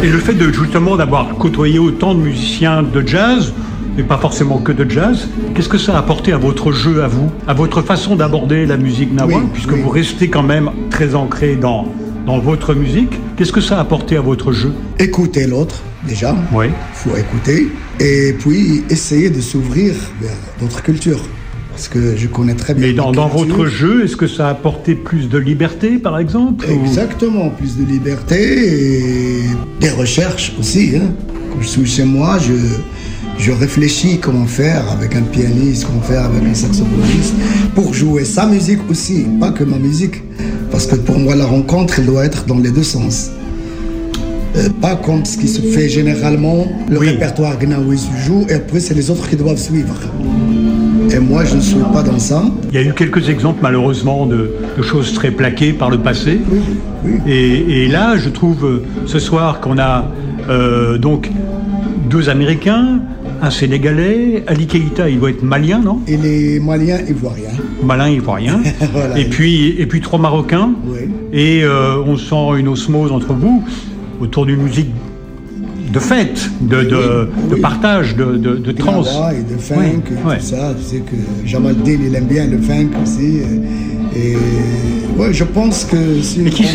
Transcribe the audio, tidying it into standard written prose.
Et le fait de justement d'avoir côtoyé autant de musiciens de jazz, et pas forcément que de jazz, qu'est-ce que ça a apporté à votre jeu, à vous, à votre façon d'aborder la musique nawa, puisque vous restez quand même très ancré dans votre musique, qu'est-ce que ça a apporté à votre jeu? Écouter l'autre, déjà. Oui. Il faut écouter. Et puis, essayer de s'ouvrir vers d'autres cultures. Parce que je connais très bien. Mais dans votre jeu, est-ce que ça a apporté plus de liberté, par exemple? Exactement, plus de liberté et des recherches aussi. Hein. Quand je suis chez moi, je réfléchis comment faire avec un pianiste, comment faire avec un saxophoniste, pour jouer sa musique aussi, pas que ma musique. Parce que pour moi, la rencontre, elle doit être dans les deux sens. Pas comme ce qui se fait généralement, le répertoire gnawi se joue et après c'est les autres qui doivent suivre. Et moi, je ne suis pas dans ça. Il y a eu quelques exemples, malheureusement, de choses très plaquées par le passé. Oui. Et là, je trouve, ce soir, qu'on a donc 2 Américains, un Sénégalais, Ali Keïta, il doit être malien, non? Il est malien ivoirien. Malin ivoirien. Voilà. Et puis 3 Marocains. Oui. Et on sent une osmose entre vous autour d'une musique de fête, de partage, de trance. Et de funk, et tout ça. Tu sais que Jamaldine, il aime bien le funk aussi. Et je pense que...